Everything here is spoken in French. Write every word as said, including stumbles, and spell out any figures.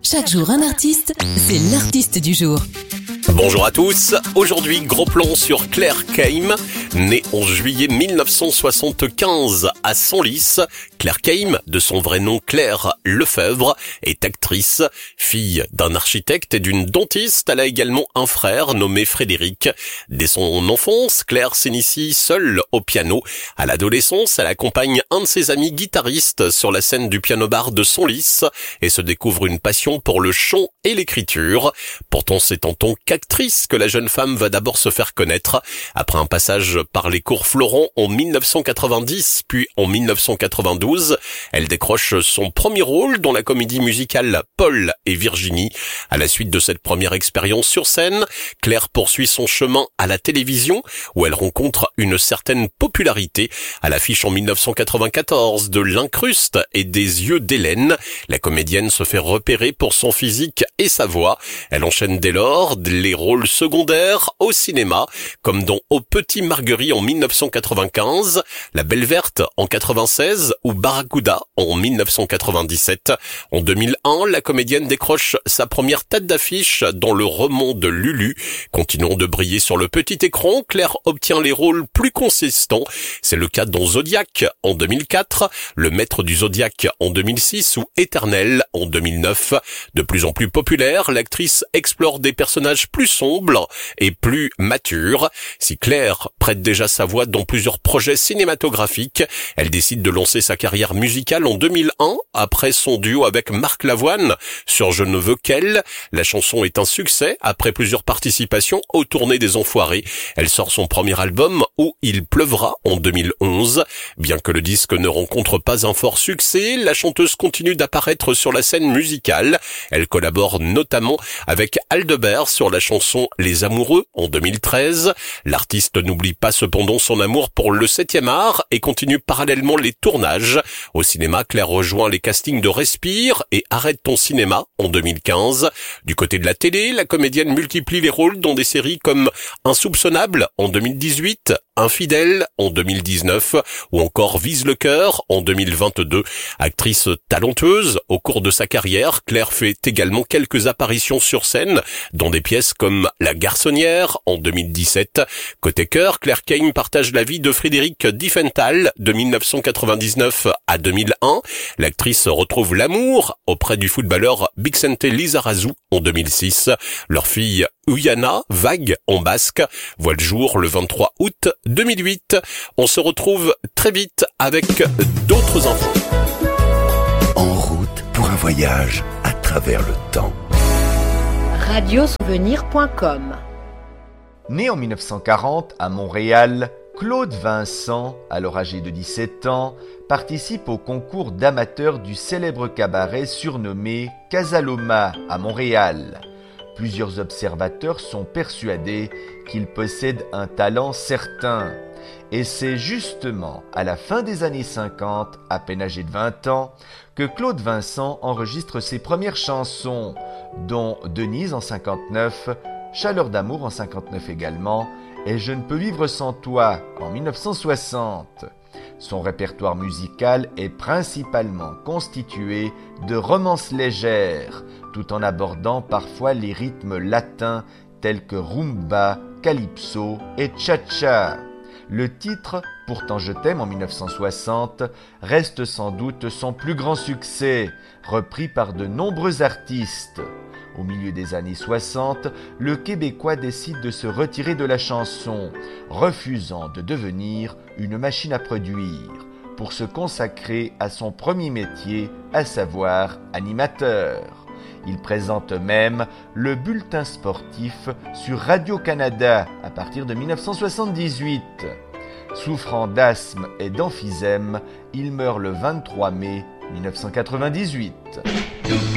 Chaque jour un artiste, c'est l'artiste du jour. Bonjour à tous, aujourd'hui gros plan sur Claire Keim, née en juillet mille neuf cent soixante-quinze à Senlis. Claire Keim, de son vrai nom Claire Lefebvre, est actrice. Fille d'un architecte et d'une dentiste, elle a également un frère nommé Frédéric. Dès son enfance, Claire s'initie seule au piano. À l'adolescence, elle accompagne un de ses amis guitaristes sur la scène du piano-bar de Senlis et se découvre une passion pour le chant et l'écriture. Pourtant, c'est en tant qu'actrice que la jeune femme va d'abord se faire connaître. Après un passage par les cours Florent en mille neuf cent quatre-vingt-dix, puis en mille neuf cent quatre-vingt-douze, elle décroche son premier rôle dans la comédie musicale Paul et Virginie. À la suite de cette première expérience sur scène, Claire poursuit son chemin à la télévision, où elle rencontre une certaine popularité. À l'affiche en mille neuf cent quatre-vingt-quatorze de L'Incruste et des yeux d'Hélène, la comédienne se fait repérer pour son physique et sa voix. Elle enchaîne dès lors les rôles secondaires au cinéma, comme dans Au Petit Marguerite en mille neuf cent quatre-vingt-quinze, La Belle Verte en quatre-vingt-seize ou Barracuda en mille neuf cent quatre-vingt-dix-sept. En deux mille un, la comédienne décroche sa première tête d'affiche dans Le Roman de Lulu. Continuant de briller sur le petit écran, Claire obtient les rôles plus consistants. C'est le cas dans Zodiac en deux mille quatre, Le Maître du Zodiac en deux mille six ou Éternel en deux mille neuf. De plus en plus populaire, l'actrice explore des personnages plus sombres et plus matures. Si Claire prête déjà sa voix dans plusieurs projets cinématographiques, elle décide de lancer sa carrière musicale en deux mille un après son duo avec Marc Lavoine sur Je ne veux qu'elle. La chanson est un succès après plusieurs participations aux tournées des Enfoirés. Elle sort son premier album Où il pleuvra en deux mille onze. Bien que le disque ne rencontre pas un fort succès, la chanteuse continue d'apparaître sur la scène musicale. Elle collabore notamment avec Aldebert sur la chanson Les Amoureux en deux mille treize. L'artiste n'oublie pas cependant son amour pour le septième art et continue parallèlement les tournages. Au cinéma, Claire rejoint les castings de Respire et Arrête ton cinéma en deux mille quinze. Du côté de la télé, la comédienne multiplie les rôles dans des séries comme Insoupçonnable en deux mille dix-huit, Infidèle en deux mille dix-neuf ou encore Vise le cœur en deux mille vingt-deux. Actrice talentueuse, au cours de sa carrière, Claire fait également quelques apparitions sur scène dans des pièces comme La Garçonnière en deux mille dix-sept. Côté cœur, Claire Keim partage la vie de Frédéric Diffenthal de mille neuf cent quatre-vingt-dix-neuf à deux mille un. L'actrice retrouve l'amour auprès du footballeur Bixente Lizarazu en deux mille six. Leur fille Uyana, vague en basque, voit le jour le vingt-trois août deux mille huit. On se retrouve très vite avec d'autres infos. En route pour un voyage à travers le temps. radio souvenir point com. Né en mille neuf cent quarante à Montréal, Claude Vincent, alors âgé de dix-sept ans, participe au concours d'amateurs du célèbre cabaret surnommé Casaloma à Montréal. Plusieurs observateurs sont persuadés qu'il possède un talent certain. Et c'est justement à la fin des années cinquante, à peine âgé de vingt ans, que Claude Vincent enregistre ses premières chansons, dont Denise en cinquante-neuf, Chaleur d'amour en cinquante-neuf également, et Je ne peux vivre sans toi en mille neuf cent soixante. Son répertoire musical est principalement constitué de romances légères, tout en abordant parfois les rythmes latins tels que rumba, calypso et cha-cha. Le titre « Pourtant je t'aime » en mille neuf cent soixante reste sans doute son plus grand succès, repris par de nombreux artistes. Au milieu des années soixante, le Québécois décide de se retirer de la chanson, refusant de devenir une machine à produire, pour se consacrer à son premier métier, à savoir animateur. Il présente même le bulletin sportif sur Radio-Canada à partir de mille neuf cent soixante-dix-huit. Souffrant d'asthme et d'emphysème, il meurt le vingt-trois mai mille neuf cent quatre-vingt-dix-huit.